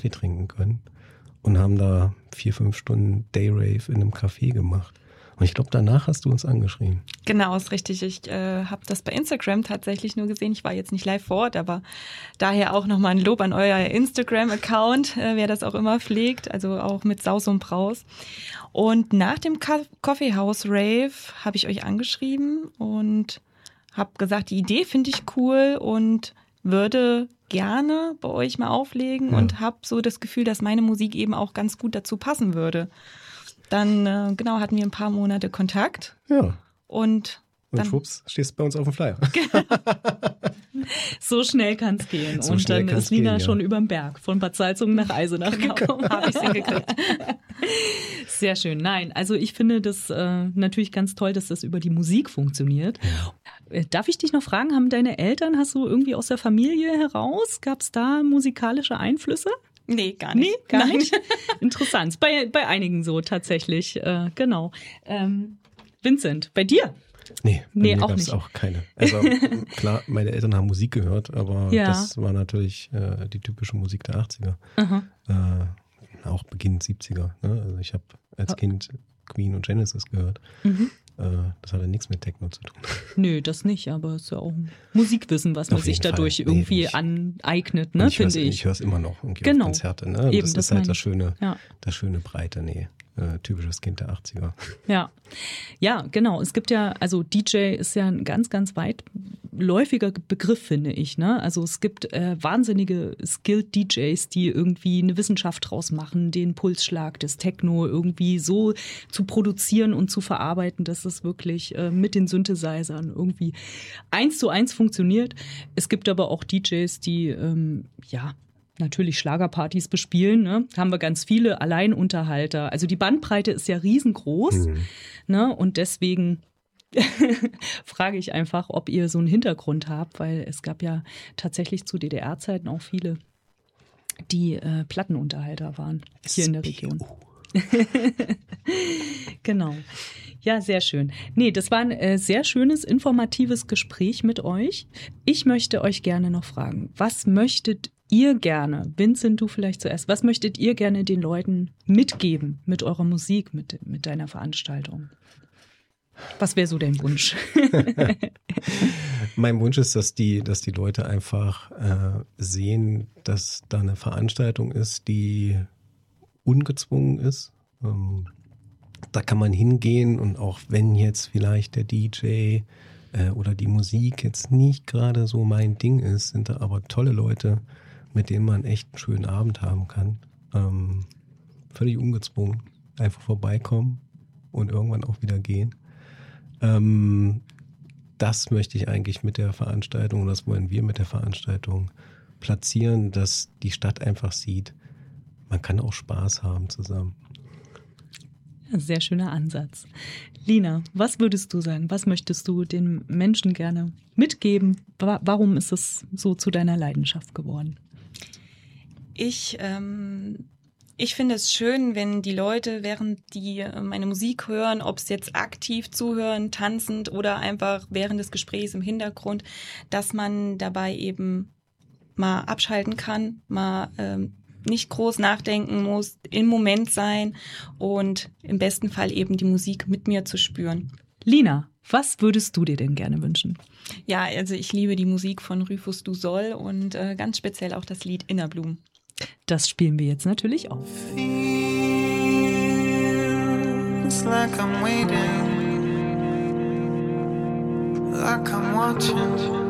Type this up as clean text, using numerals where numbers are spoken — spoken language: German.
Kaffee trinken können und haben da 4-5 Stunden Dayrave in einem Café gemacht. Und ich glaube, danach hast du uns angeschrieben. Genau, ist richtig. Ich habe das bei Instagram tatsächlich nur gesehen. Ich war jetzt nicht live vor Ort, aber daher auch nochmal ein Lob an euer Instagram-Account, wer das auch immer pflegt, also auch mit Saus und Braus. Und nach dem Coffee House Rave habe ich euch angeschrieben und habe gesagt, die Idee finde ich cool und würde gerne bei euch mal auflegen und habe so das Gefühl, dass meine Musik eben auch ganz gut dazu passen würde. Dann, genau, hatten wir ein paar Monate Kontakt. Ja. Und dann schwupps, stehst du bei uns auf dem Flyer. So schnell kann es gehen. So und dann ist Lina gehen, schon überm Berg, von Bad Salzungen nach Eisenach gekommen. habe ich es hingekriegt. Sehr schön. Nein, also ich finde das natürlich ganz toll, dass das über die Musik funktioniert. Darf ich dich noch fragen, haben deine Eltern, hast du irgendwie aus der Familie heraus, gab es da musikalische Einflüsse? Nee, gar nicht. Nee, gar nicht. Interessant. Bei einigen so tatsächlich. Genau. Vincent, bei dir? Nee, bei mir auch gab's nicht. auch keine. Also klar, meine Eltern haben Musik gehört, aber das war natürlich die typische Musik der 80er. Auch Beginn 70er. Ne? Also ich habe als Kind Queen und Genesis gehört. Das hatte nichts mit Techno zu tun. Nö, das nicht, aber es ist ja auch ein Musikwissen, was man Auf sich jeden dadurch Fall. irgendwie aneignet, ne, finde ich. Ich höre es immer noch irgendwie Genau. auf Konzerte. Ne? Eben, Das das ist halt meine das ich. schöne, Ja. das schöne Breite. Nee, typisches Kind der 80er. Ja, genau. Es gibt ja, also DJ ist ja ein ganz, ganz weitläufiger Begriff, finde ich. Ne? Also es gibt wahnsinnige skilled DJs, die irgendwie eine Wissenschaft draus machen, den Pulsschlag des Techno irgendwie so zu produzieren und zu verarbeiten, dass es wirklich mit den Synthesizern irgendwie 1:1 funktioniert. Es gibt aber auch DJs, die natürlich Schlagerpartys bespielen, ne? Haben wir ganz viele Alleinunterhalter. Also die Bandbreite ist ja riesengroß, ne? Und deswegen frage ich einfach, ob ihr so einen Hintergrund habt, weil es gab ja tatsächlich zu DDR-Zeiten auch viele, die Plattenunterhalter waren hier in der Region. Genau. Ja, sehr schön. Nee, das war ein sehr schönes, informatives Gespräch mit euch. Ich möchte euch gerne noch fragen, was möchtet ihr gerne, Vincent, du vielleicht zuerst, was möchtet ihr gerne den Leuten mitgeben mit eurer Musik, mit deiner Veranstaltung? Was wäre so dein Wunsch? Mein Wunsch ist, dass die Leute einfach sehen, dass da eine Veranstaltung ist, die ungezwungen ist. Da kann man hingehen und auch wenn jetzt vielleicht der DJ oder die Musik jetzt nicht gerade so mein Ding ist, sind da aber tolle Leute, mit denen man echt einen schönen Abend haben kann. Völlig ungezwungen. Einfach vorbeikommen und irgendwann auch wieder gehen. Das möchte ich eigentlich mit der Veranstaltung, und das wollen wir mit der Veranstaltung platzieren, dass die Stadt einfach sieht, man kann auch Spaß haben zusammen. Ja, sehr schöner Ansatz. Lina, was würdest du sagen? Was möchtest du den Menschen gerne mitgeben? Warum ist es so zu deiner Leidenschaft geworden? Ich finde es schön, wenn die Leute, während die meine Musik hören, ob es jetzt aktiv zuhören, tanzend oder einfach während des Gesprächs im Hintergrund, dass man dabei eben mal abschalten kann, mal nicht groß nachdenken muss, im Moment sein und im besten Fall eben die Musik mit mir zu spüren. Lina, was würdest du dir denn gerne wünschen? Ja, also ich liebe die Musik von Rufus Du Soll und ganz speziell auch das Lied Innerblumen. Das spielen wir jetzt natürlich auf. Feels like I'm waiting, like I'm watching.